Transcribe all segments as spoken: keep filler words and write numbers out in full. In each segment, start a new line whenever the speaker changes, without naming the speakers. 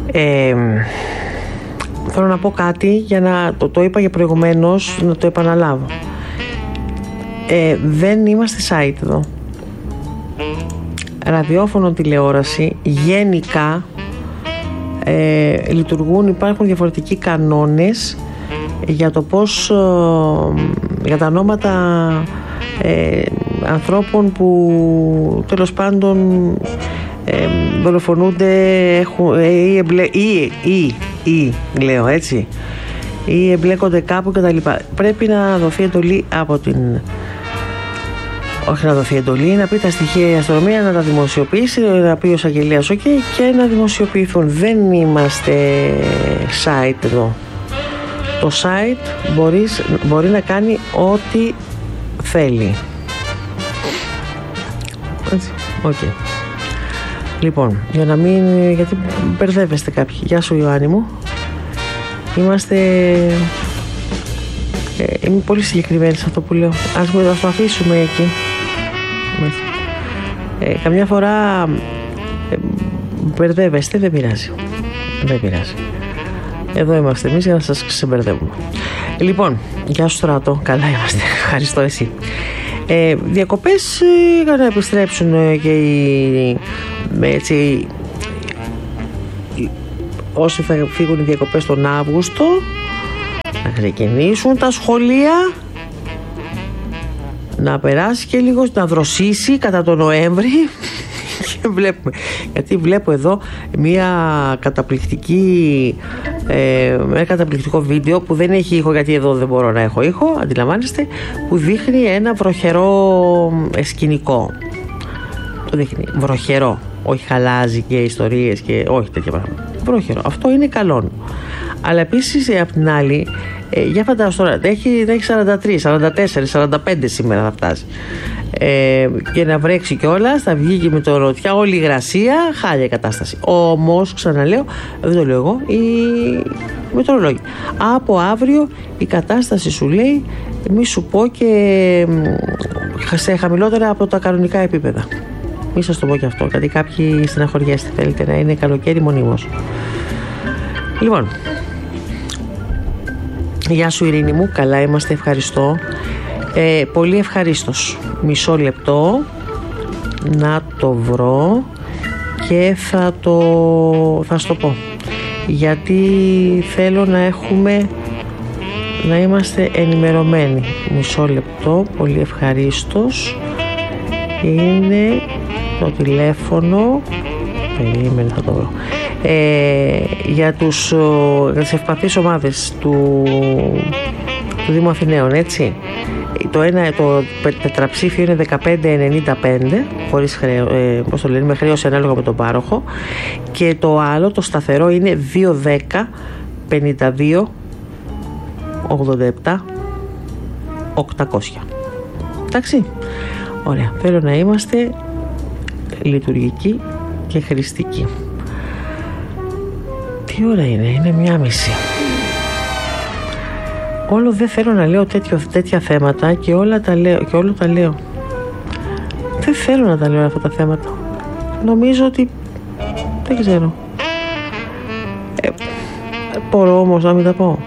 Ε, θέλω να πω κάτι για να το, το είπα για προηγουμένως, να το επαναλάβω. Ε, δεν είμαστε site εδώ. Ραδιόφωνο, τηλεόραση, γενικά ε, λειτουργούν, υπάρχουν διαφορετικοί κανόνες για το πώς, ε, για τα ονόματα ε, ανθρώπων που τέλος πάντων ε, δολοφονούνται έχουν, ε, ή, εμπλε, ή, ή, ή λέω έτσι, ή εμπλέκονται κάπου κτλ. Πρέπει να δοθεί εντολή από την, όχι να δοθεί εντολή, να πει τα στοιχεία η αστυνομία, να τα δημοσιοποιήσει, να πει ο εισαγγελέας ok και να δημοσιοποιηθούν. Δεν είμαστε site εδώ. Το site μπορείς, μπορεί να κάνει ό,τι θέλει. Έτσι, οκ. Okay. Λοιπόν, για να μην, γιατί μπερδεύεστε κάποιοι. Γεια σου Ιωάννη μου. Είμαστε, ε, είμαι πολύ συγκεκριμένη σε αυτό που λέω. Ας μου το αφήσουμε εκεί. Ε, καμιά φορά ε, μπερδεύεστε, δεν πειράζει. Δεν πειράζει. Εδώ είμαστε εμείς για να σας ξεμπερδεύουμε. Λοιπόν, γεια σου Στράτο, καλά είμαστε. Ευχαριστώ εσύ. Ε, διακοπές για να επιστρέψουν και οι, έτσι, οι, όσοι θα φύγουν οι διακοπές τον Αύγουστο, να ξεκινήσουν τα σχολεία, να περάσει και λίγο, να δροσίσει κατά τον Νοέμβρη και βλέπουμε, γιατί βλέπω εδώ μια καταπληκτική ε, ένα καταπληκτικό βίντεο που δεν έχει ήχο, γιατί εδώ δεν μπορώ να έχω ήχο, αντιλαμβάνεστε, που δείχνει ένα βροχερό σκηνικό. Το δείχνει βροχερό, όχι χαλάζει και ιστορίες και όχι τέτοια πράγματα. Βροχερό, αυτό είναι καλό. Αλλά επίσης από την άλλη, ε, για φαντάσου τώρα, έχει, έχει σαράντα τρία, σαράντα τέσσερα, σαράντα πέντε σήμερα θα φτάσει. Ε, και να βρέξει κιόλας, θα βγει και με το ρωτιά όλη η υγρασία, χάλια η κατάσταση. Όμως, ξαναλέω, δεν το λέω εγώ, η μετεωρολόγοι. Από αύριο η κατάσταση σου λέει, μη σου πω και σε χαμηλότερα από τα κανονικά επίπεδα. Μη σας το πω και αυτό, γιατί κάποιοι στεναχωριέστε, θέλετε να είναι καλοκαίρι μονίμως. Λοιπόν, γεια σου Ειρήνη μου, καλά είμαστε, ευχαριστώ. Ε, πολύ ευχαρίστως. Μισό λεπτό να το βρω και θα το θα στο πω, γιατί θέλω να έχουμε, να είμαστε ενημερωμένοι. Μισό λεπτό, πολύ ευχαρίστως. Είναι το τηλέφωνο, περίμενε, θα το βρω, ε, για, τους, για τις ευπαθείς ομάδες του, του Δήμου Αθηναίων, έτσι. Το ένα, το τετραψήφιο είναι δεκαπέντε ενενήντα πέντε, χωρίς χρέο, ε, πώς το λένε, με χρέωση ανάλογα με τον πάροχο, και το άλλο, το σταθερό, είναι δύο δέκα πενήντα δύο ογδόντα επτά οκτακόσια. Εντάξει, ωραία, θέλω να είμαστε λειτουργικοί και χρηστικοί. Τι ώρα είναι, είναι μία μισή. Όλο δεν θέλω να λέω τέτοιο, τέτοια θέματα και όλα τα λέω, και όλο τα λέω. Δεν θέλω να τα λέω αυτά τα θέματα. Νομίζω ότι δεν ξέρω. Ε, μπορώ όμως να μην τα πω.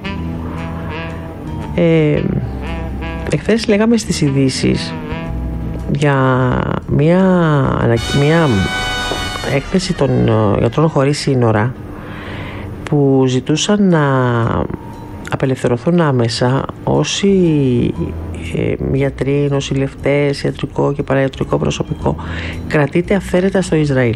Ε, εχθές λέγαμε στις ειδήσεις για μια, μια έκθεση των γιατρών χωρίς σύνορα που ζητούσαν να απελευθερωθούν άμεσα όσοι ε, γιατροί, νοσηλευτές, ιατρικό και παραϊατρικό προσωπικό κρατείται αυθαίρετα στο Ισραήλ.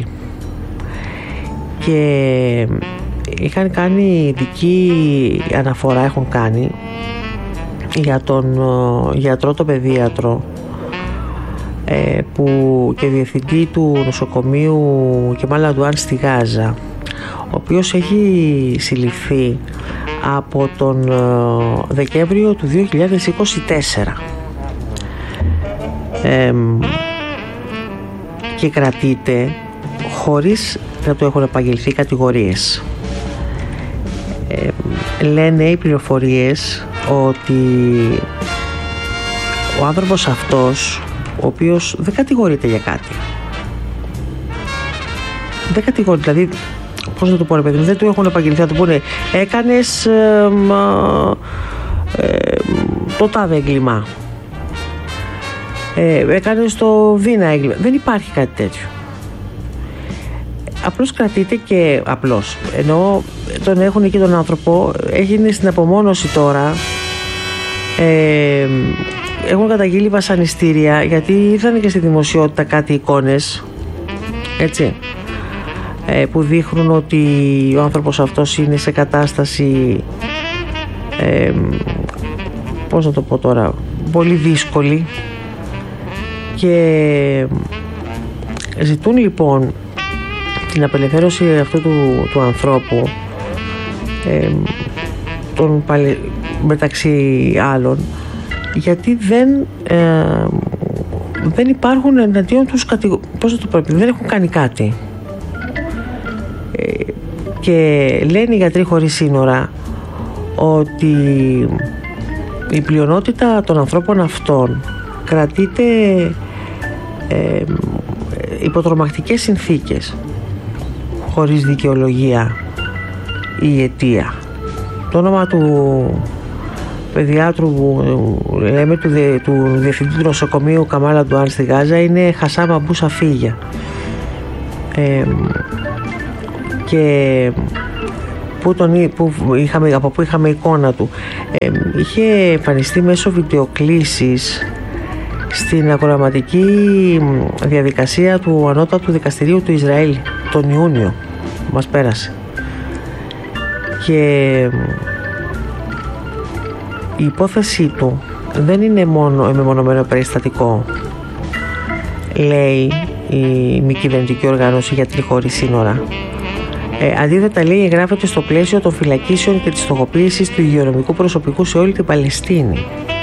Και είχαν κάνει ειδική αναφορά, έχουν κάνει για τον ε, γιατρό, τον παιδίατρο, ε, που και διευθυντή του νοσοκομείου Κεμάλ Αντουάν στη Γάζα, ο οποίος έχει συλληφθεί από τον Δεκέμβριο του δύο χιλιάδες είκοσι τέσσερα ε, και κρατείται χωρίς να του έχουν επαγγελθεί κατηγορίες. Ε, λένε οι πληροφορίες ότι ο άνθρωπος αυτός, ο οποίος δεν κατηγορείται για κάτι, δεν κατηγορείται, δηλαδή πώς να το πω ρε παιδί μου, δεν του έχουν επαγγελθεί, θα του πούνε έκανες ε, ε, το τάδε έγκλημα, ε, έκανες το βίνα έγκλημα. Δεν υπάρχει κάτι τέτοιο. Απλώς κρατείται και απλώς, ενώ τον έχουν εκεί τον άνθρωπο, έγινε στην απομόνωση τώρα, ε, έχουν καταγγείλει βασανιστήρια, γιατί ήρθαν και στη δημοσιότητα κάτι εικόνες, έτσι, ε, που δείχνουν ότι ο άνθρωπος αυτός είναι σε κατάσταση, ε, πώς να το πω τώρα, πολύ δύσκολη, και ζητούν λοιπόν την απελευθέρωση αυτού του, του ανθρώπου, ε, τον, μεταξύ άλλων, γιατί δεν, ε, δεν υπάρχουν εναντίον τους κατηγο... πώς θα το πω, δεν έχουν κάνει κάτι, ε, και λένε οι γιατροί χωρίς σύνορα ότι η πλειονότητα των ανθρώπων αυτών κρατείται ε, υπό τρομακτικές συνθήκες, χωρίς δικαιολογία ή αιτία. Το όνομα του παιδιάτρου που λέμε του, δε, του διευθυντή του νοσοκομείου Καμάλ Αντουάν στη Γάζα είναι Χασάμ Αμπού Σαφίγια, ε, και που τον, που είχαμε, από που είχαμε εικόνα του, ε, είχε εμφανιστεί μέσω βιντεοκλήσης στην ακροαματική διαδικασία του Ανώτατου Δικαστηρίου του Ισραήλ τον Ιούνιο που μας πέρασε, και η υπόθεσή του δεν είναι μόνο μεμονωμένο περιστατικό, λέει η μη κυβερνητική οργάνωση Γιατροί Χωρίς Σύνορα. Ε, αντίθετα, λέει, εγγράφεται στο πλαίσιο των φυλακίσεων και της στοχοποίησης του υγειονομικού προσωπικού σε όλη την Παλαιστίνη.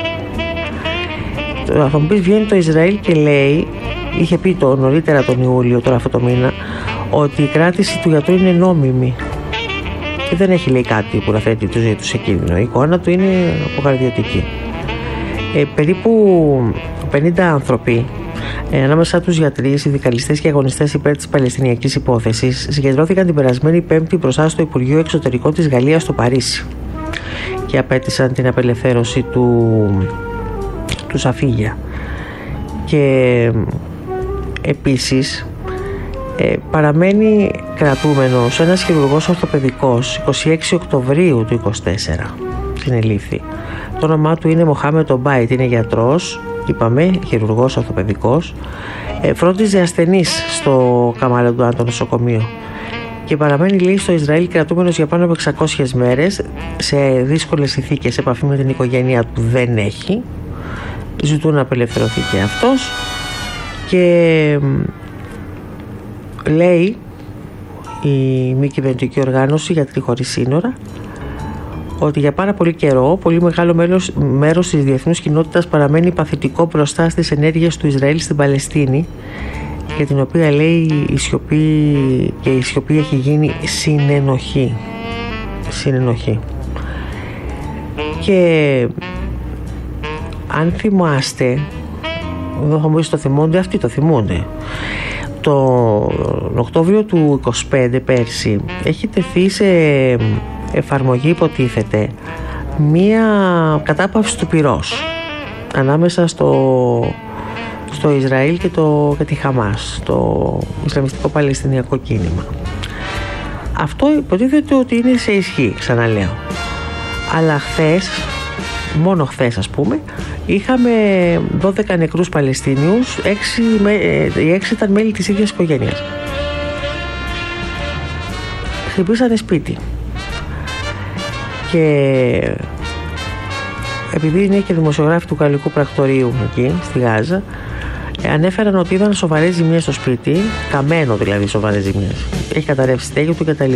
Θα μου πεις, βγαίνει το Ισραήλ και λέει, είχε πει το νωρίτερα τον Ιούλιο, τώρα αυτό το μήνα, ότι η κράτηση του γιατρού είναι νόμιμη και δεν έχει, λέει, κάτι που να θέτει τη ζωή του σε κίνδυνο. Η εικόνα του είναι αποκαρδιωτική. Ε, περίπου πενήντα άνθρωποι, ε, ανάμεσα τους γιατροί, συνδικαλιστές και αγωνιστές υπέρ της παλαιστινιακής υπόθεσης, συγκεντρώθηκαν την περασμένη Πέμπτη μπροστά στο Υπουργείο Εξωτερικών της Γαλλίας στο Παρίσι και απέτησαν την απελευθέρωση του, του Σαφίγια. Και επίσης ε, παραμένει κρατούμενος ένας χειρουργός ορθοπαιδικός εικοστή έκτη Οκτωβρίου του είκοσι τέσσερα. Συνελήφθη. Το όνομά του είναι Μοχάμετ Ομπάιτ, είναι γιατρός, είπαμε, χειρουργός ορθοπαιδικός, ε, φρόντιζε ασθενείς στο Καμάλ Αντουάν, το νοσοκομείο, και παραμένει, λέει, στο Ισραήλ κρατούμενος για πάνω από εξακόσιες μέρες σε δύσκολες συνθήκες, επαφή με την οικογένειά του δεν έχει. Ζητούν να απελευθερωθεί και αυτός, και λέει η μη κυβερνητική οργάνωση Γιατροί Χωρίς Σύνορα ότι για πάρα πολύ καιρό πολύ μεγάλο μέρος, μέρος της διεθνούς κοινότητας παραμένει παθητικό μπροστά στις ενέργειες του Ισραήλ στην Παλαιστίνη, για την οποία, λέει, η σιωπή, και η σιωπή έχει γίνει συνενοχή. Συνενοχή. Και αν θυμάστε, εδώ θα μου πεις το θυμούνται, αυτοί το θυμούνται, τον Οκτώβριο του είκοσι πέντε πέρσι έχει τεθεί σε εφαρμογή, υποτίθεται, μία κατάπαυση του πυρός ανάμεσα στο, στο Ισραήλ και, το, και τη Χαμάς, το Ισλαμιστικό Παλαιστινιακό κίνημα. Αυτό υποτίθεται ότι είναι σε ισχύ, ξαναλέω. Αλλά χθες, μόνο χθες ας πούμε, είχαμε δώδεκα νεκρούς Παλαιστίνιους, έξι, οι έξι ήταν μέλη της ίδιας οικογένειας. Χτυπήσανε σπίτι. Και επειδή είναι και δημοσιογράφοι του Γαλλικού Πρακτορείου εκεί στη Γάζα, ανέφεραν ότι είδαν σοβαρές ζημιές στο σπίτι, καμένο δηλαδή, σοβαρές ζημιές, έχει καταρρεύσει στέγη του κτλ.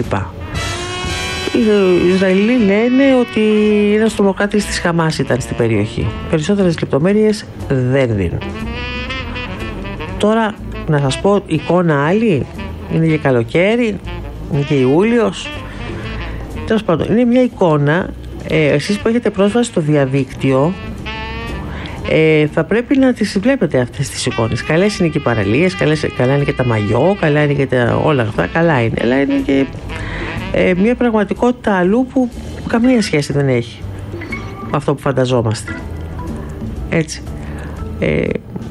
Οι Ισραηλοί λένε ότι ένας τρομοκράτης της Χαμάς ήταν στην περιοχή. Περισσότερες λεπτομέρειες δεν δίνουν. Τώρα να σας πω εικόνα άλλη, είναι και καλοκαίρι, είναι και Ιούλιος. Τέλος πάντων, είναι μια εικόνα, ε, εσείς που έχετε πρόσβαση στο διαδίκτυο, ε, θα πρέπει να τις βλέπετε αυτές τις εικόνες. Καλές είναι και οι παραλίες, καλές, καλά είναι και τα μαγιό, καλά είναι και τα, όλα αυτά, καλά είναι. Αλλά είναι και ε, μια πραγματικότητα αλλού που καμία σχέση δεν έχει με αυτό που φανταζόμαστε. Έτσι. Ε,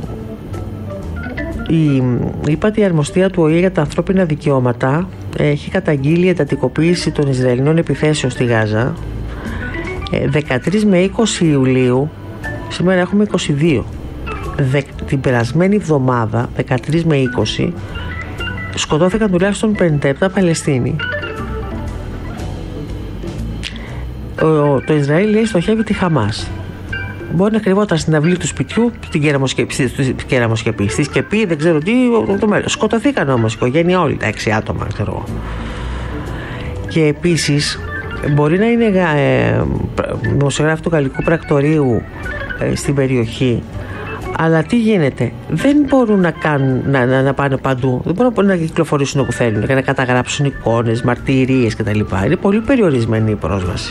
η ύπατη αρμοστία του Ο Ε Ε για τα ανθρώπινα δικαιώματα έχει καταγγείλει εντατικοποίηση των Ισραηλινών επιθέσεων στη Γάζα. ε, δεκατρείς με είκοσι Ιουλίου, σήμερα έχουμε είκοσι δύο, Δε, την περασμένη εβδομάδα δεκατρείς με είκοσι σκοτώθηκαν τουλάχιστον πενήντα επτά Παλαιστίνοι. ο, το Ισραήλ λέει στοχεύει τη Χαμάς. Μπορεί να κρυβόταν στην αυλή του σπιτιού, στην κεραμοσκεπή, στη σκεπή, δεν ξέρω τι, το μέλλον. Σκοτωθήκαν όμως η οικογένεια όλοι, τα έξι άτομα, ξέρω εγώ. Και επίσης, μπορεί να είναι ε, δημοσιογράφοι του Γαλλικού Πρακτορείου ε, στην περιοχή, αλλά τι γίνεται, δεν μπορούν να, κάνουν, να, να, να πάνε παντού, δεν μπορούν να κυκλοφορήσουν όπου θέλουν και να καταγράψουν εικόνες, μαρτυρίες κτλ. Είναι πολύ περιορισμένη η πρόσβαση.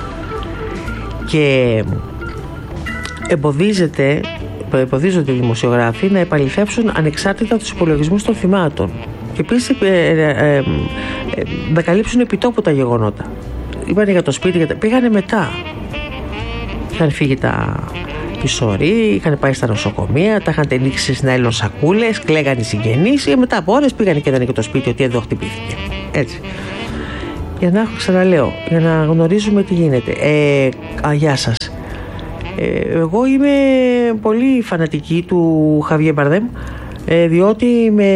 Και εμποδίζεται, εμποδίζονται οι δημοσιογράφοι να επαληθεύσουν ανεξάρτητα τους υπολογισμούς των θυμάτων και επίσης ε, ε, ε, ε, να καλύψουν επιτόπου τα γεγονότα. Είπανε για το σπίτι, πήγανε μετά. Είχαν φύγει τα πισωροί, είχαν πάει στα νοσοκομεία, τα είχαν ταινίξει στις νάιλον σακούλες, κλαίγανε οι συγγενείς και μετά από ώρες πήγανε και είδανε και το σπίτι ότι εδώ χτυπήθηκε. Έτσι. Για να ξαναλέω, για να γνωρίζουμε τι γίνεται. Ε, α, γεια σας. Ε, εγώ είμαι πολύ φανατική του Χαβιέ Μπαρδέμ, ε, διότι με,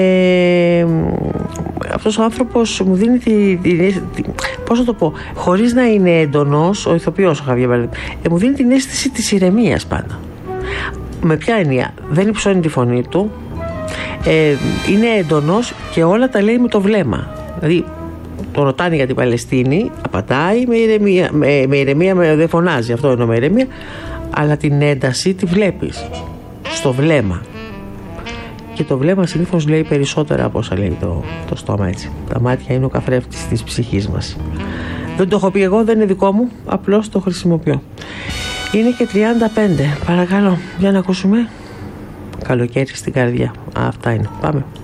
αυτός ο άνθρωπος μου δίνει τη, τη, τη, πώς θα το πω, χωρίς να είναι εντονός, ο ηθοποιός ο Χαβιέ Μπαρδέμ, ε, μου δίνει την αίσθηση της ηρεμίας πάντα. Με ποια έννοια? Δεν υψώνει τη φωνή του, ε, είναι εντονός και όλα τα λέει με το βλέμμα. Δηλαδή το ρωτάνε για την Παλαιστίνη, απαντάει με ηρεμία, με, με ηρεμία με, δεν φωνάζει, αυτό εννοώ με ηρεμία, αλλά την ένταση τη βλέπεις στο βλέμμα. Και το βλέμμα συνήθως λέει περισσότερα από όσα λέει το, το στόμα, έτσι. Τα μάτια είναι ο καθρέφτης της ψυχής μας. Δεν το έχω πει εγώ, δεν είναι δικό μου, απλώς το χρησιμοποιώ. Είναι και τριάντα πέντε, παρακαλώ, για να ακούσουμε. Καλοκαίρι στην καρδιά. Α, αυτά είναι, πάμε.